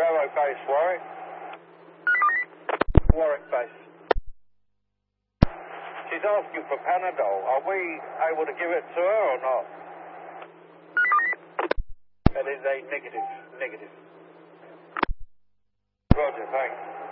Bravo base, Warwick. Warwick base. She's asking for Panadol. Are we able to give it to her or not? That is a negative. Negative. Roger, thanks.